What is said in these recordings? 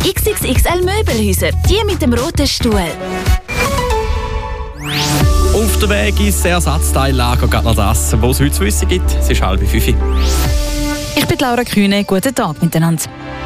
XXXL Möbelhäuser, die mit dem roten Stuhl. Auf der Weg ins Ersatzteillager geht noch das, was es heute zu wissen gibt. Es ist 4:30. Ich bin Laura Kühne, guten Tag miteinander.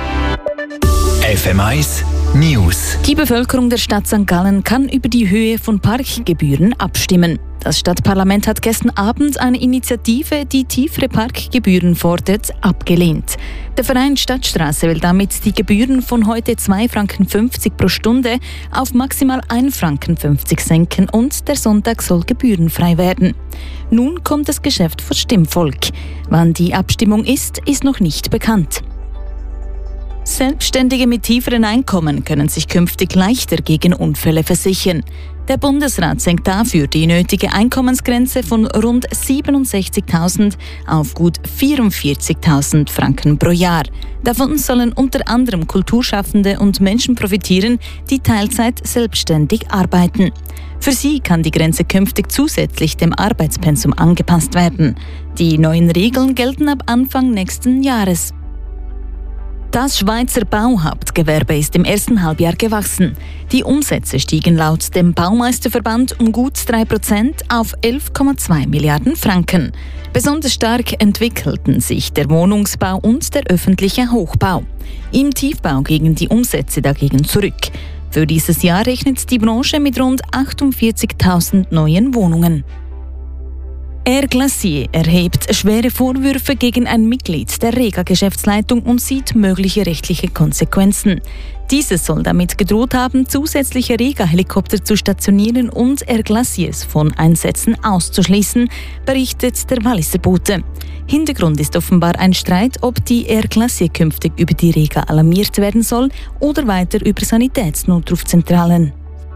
FM1 News. Die Bevölkerung der Stadt St. Gallen kann über die Höhe von Parkgebühren abstimmen. Das Stadtparlament hat gestern Abend eine Initiative, die tiefere Parkgebühren fordert, abgelehnt. Der Verein Stadtstraße will damit die Gebühren von heute 2,50 Franken pro Stunde auf maximal 1,50 Franken senken und der Sonntag soll gebührenfrei werden. Nun kommt das Geschäft vor Stimmvolk. Wann die Abstimmung ist noch nicht bekannt. Selbstständige mit tieferen Einkommen können sich künftig leichter gegen Unfälle versichern. Der Bundesrat senkt dafür die nötige Einkommensgrenze von rund 67.000 auf gut 44.000 Franken pro Jahr. Davon sollen unter anderem Kulturschaffende und Menschen profitieren, die Teilzeit selbstständig arbeiten. Für sie kann die Grenze künftig zusätzlich dem Arbeitspensum angepasst werden. Die neuen Regeln gelten ab Anfang nächsten Jahres. Das Schweizer Bauhauptgewerbe ist im ersten Halbjahr gewachsen. Die Umsätze stiegen laut dem Baumeisterverband um gut 3% auf 11,2 Milliarden Franken. Besonders stark entwickelten sich der Wohnungsbau und der öffentliche Hochbau. Im Tiefbau gingen die Umsätze dagegen zurück. Für dieses Jahr rechnet die Branche mit rund 48.000 neuen Wohnungen. Air Glacier erhebt schwere Vorwürfe gegen ein Mitglied der Rega-Geschäftsleitung und sieht mögliche rechtliche Konsequenzen. Dieses soll damit gedroht haben, zusätzliche Rega-Helikopter zu stationieren und Air Glaciers von Einsätzen auszuschließen, berichtet der Walliser Bote. Hintergrund ist offenbar ein Streit, ob die Air Glacier künftig über die Rega alarmiert werden soll oder weiter über Sanitätsnotrufzentralen.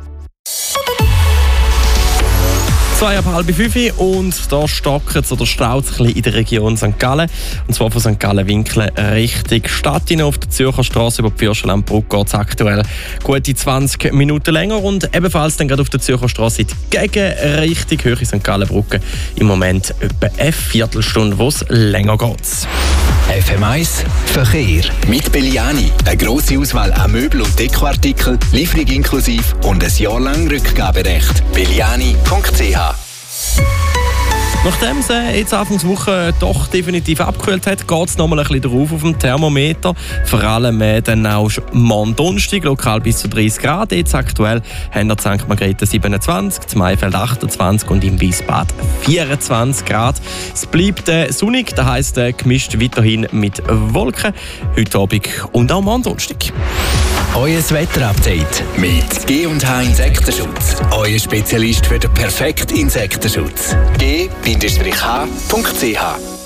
4:30 und da stockt es oder staut es ein bisschen in der Region St. Gallen. Und zwar von St. Gallen-Winklen Richtung Stadt hinein. Auf der Zürcher Straße über die Fürstenlandbrücke geht es aktuell gute 20 Minuten länger. Und ebenfalls dann gerade auf der Zürcher Straße in die Gegenrichtung, Höhe St. Gallen-Brücke, im Moment etwa eine Viertelstunde, wo es länger geht. FM1 Verkehr. Mit Belliani. Eine grosse Auswahl an Möbel- und Dekoartikeln, Lieferung inklusive und ein Jahr lang Rückgaberecht. Belliani.ch. Nachdem es jetzt Anfangswoche doch definitiv abgekühlt hat, geht es nochmal ein bisschen drauf auf dem Thermometer. Vor allem dann auch morgen Donnerstag, lokal bis zu 30 Grad. Jetzt aktuell haben wir in St. Margrethe 27, in Maifeld 28 und im Wiesbad 24 Grad. Es bleibt sonnig, das heisst gemischt weiterhin mit Wolken. Heute Abend und auch morgen Donnerstag. Euer Wetterupdate mit G&H Insektenschutz. Euer Spezialist für den perfekten Insektenschutz. G-H.ch